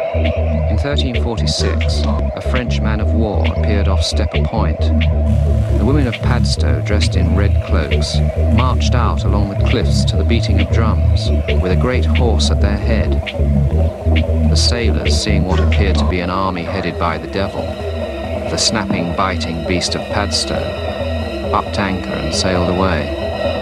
In 1346, a French man of war appeared off Stepper Point. The women of Padstow, dressed in red cloaks, marched out along the cliffs to the beating of drums, with a great horse at their head. The sailors, seeing what appeared to be an army headed by the devil, the snapping, biting beast of Padstow, upped anchor and sailed away.